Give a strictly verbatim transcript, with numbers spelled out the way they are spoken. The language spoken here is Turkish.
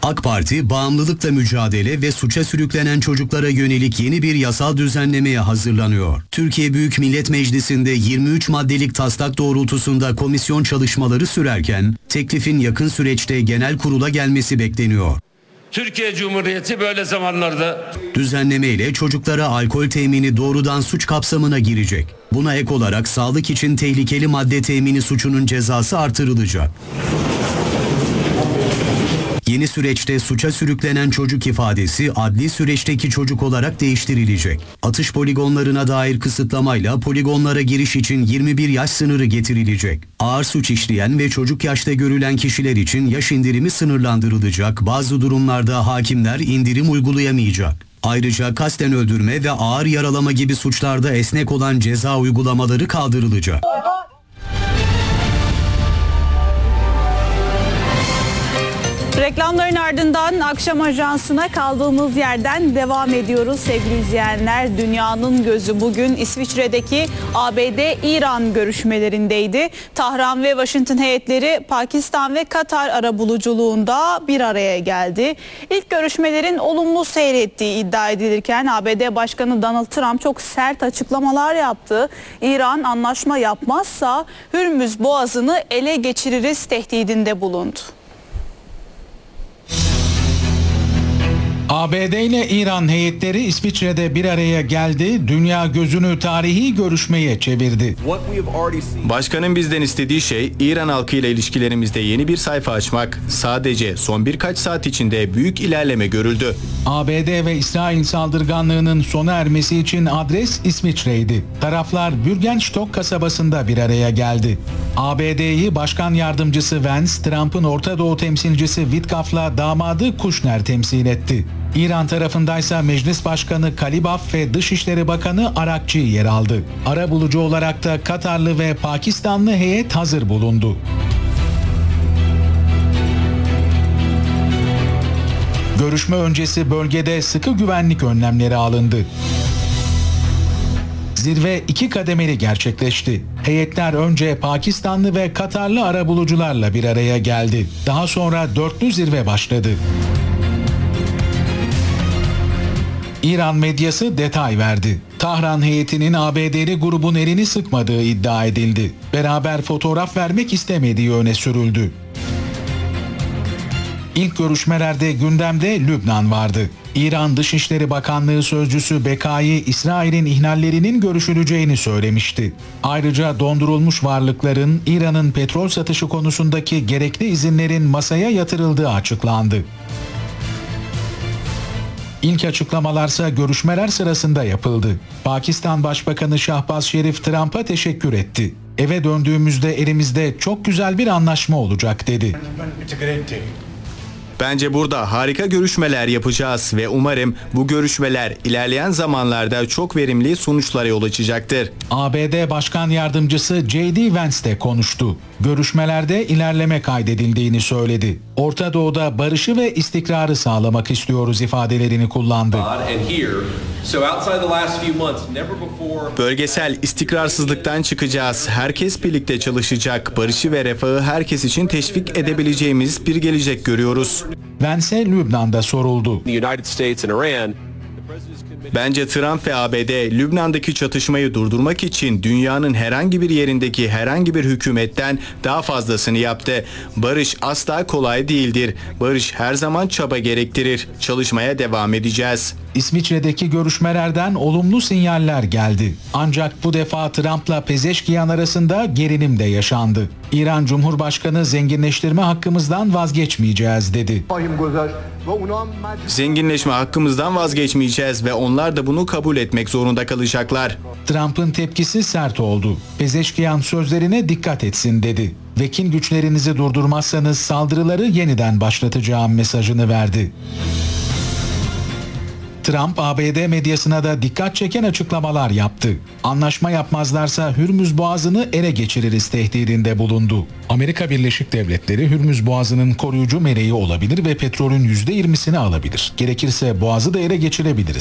AK Parti, bağımlılıkla mücadele ve suça sürüklenen çocuklara yönelik yeni bir yasal düzenlemeye hazırlanıyor. Türkiye Büyük Millet Meclisi'nde yirmi üç maddelik taslak doğrultusunda komisyon çalışmaları sürerken, teklifin yakın süreçte genel kurula gelmesi bekleniyor. Türkiye Cumhuriyeti böyle zamanlarda Düzenleme ile çocuklara alkol temini doğrudan suç kapsamına girecek. Buna ek olarak sağlık için tehlikeli madde temini suçunun cezası artırılacak. Yeni süreçte suça sürüklenen çocuk ifadesi adli süreçteki çocuk olarak değiştirilecek. Atış poligonlarına dair kısıtlamayla poligonlara giriş için yirmi bir yaş sınırı getirilecek. Ağır suç işleyen ve çocuk yaşta görülen kişiler için yaş indirimi sınırlandırılacak. Bazı durumlarda hakimler indirim uygulayamayacak. Ayrıca kasten öldürme ve ağır yaralama gibi suçlarda esnek olan ceza uygulamaları kaldırılacak. Reklamların ardından akşam ajansına kaldığımız yerden devam ediyoruz sevgili izleyenler. Dünyanın gözü bugün İsviçre'deki A B D-İran görüşmelerindeydi. Tahran ve Washington heyetleri Pakistan ve Katar arabuluculuğunda bir araya geldi. İlk görüşmelerin olumlu seyrettiği iddia edilirken A B D Başkanı Donald Trump çok sert açıklamalar yaptı. İran anlaşma yapmazsa Hürmüz Boğazı'nı ele geçiririz tehdidinde bulundu. A B D ile İran heyetleri İsviçre'de bir araya geldi, dünya gözünü tarihi görüşmeye çevirdi. Başkanın bizden istediği şey İran halkıyla ilişkilerimizde yeni bir sayfa açmak. Sadece son birkaç saat içinde büyük ilerleme görüldü. A B D ve İsrail saldırganlığının sona ermesi için adres İsviçre'ydi. Taraflar Bürgenstock kasabasında bir araya geldi. A B D'yi Başkan Yardımcısı Vance, Trump'ın Orta Doğu temsilcisi Witkoff'la damadı Kushner temsil etti. İran tarafındaysa Meclis Başkanı Kalibaf ve Dışişleri Bakanı Arakçı yer aldı. Arabulucu olarak da Katarlı ve Pakistanlı heyet hazır bulundu. Görüşme öncesi bölgede sıkı güvenlik önlemleri alındı. Zirve iki kademeli gerçekleşti. Heyetler önce Pakistanlı ve Katarlı arabulucularla bir araya geldi. Daha sonra dörtlü zirve başladı. İran medyası detay verdi. Tahran heyetinin A B D'li grubun elini sıkmadığı iddia edildi. Beraber fotoğraf vermek istemediği öne sürüldü. İlk görüşmelerde gündemde Lübnan vardı. İran Dışişleri Bakanlığı Sözcüsü Bekai, İsrail'in ihlallerinin görüşüleceğini söylemişti. Ayrıca dondurulmuş varlıkların İran'ın petrol satışı konusundaki gerekli izinlerin masaya yatırıldığı açıklandı. İlk açıklamalarsa görüşmeler sırasında yapıldı. Pakistan Başbakanı Şahbaz Şerif Trump'a teşekkür etti. Eve döndüğümüzde elimizde çok güzel bir anlaşma olacak dedi. Bence burada harika görüşmeler yapacağız ve umarım bu görüşmeler ilerleyen zamanlarda çok verimli sonuçlara yol açacaktır. A B D Başkan Yardımcısı J D Vance de konuştu. Görüşmelerde ilerleme kaydedildiğini söyledi. Orta Doğu'da barışı ve istikrarı sağlamak istiyoruz ifadelerini kullandı. Bölgesel istikrarsızlıktan çıkacağız. Herkes birlikte çalışacak. Barışı ve refahı herkes için teşvik edebileceğimiz bir gelecek görüyoruz. Vance Lübnan'da soruldu. Bence Trump ve A B D Lübnan'daki çatışmayı durdurmak için dünyanın herhangi bir yerindeki herhangi bir hükümetten daha fazlasını yaptı. Barış asla kolay değildir. Barış her zaman çaba gerektirir. Çalışmaya devam edeceğiz. İsviçre'deki görüşmelerden olumlu sinyaller geldi. Ancak bu defa Trump'la Pezeşkiyan arasında gerilim de yaşandı. İran Cumhurbaşkanı zenginleştirme hakkımızdan vazgeçmeyeceğiz dedi. Zenginleşme hakkımızdan vazgeçmeyeceğiz ve onlar da bunu kabul etmek zorunda kalacaklar. Trump'ın tepkisi sert oldu. Pezeşkiyan sözlerine dikkat etsin dedi. Vekil güçlerinizi durdurmazsanız saldırıları yeniden başlatacağım mesajını verdi. Trump A B D medyasına da dikkat çeken açıklamalar yaptı. Anlaşma yapmazlarsa Hürmüz Boğazı'nı ele geçiririz tehdidinde bulundu. Amerika Birleşik Devletleri Hürmüz Boğazı'nın koruyucu meleği olabilir ve petrolün yüzde yirmisini alabilir. Gerekirse Boğazı da ele geçirebiliriz.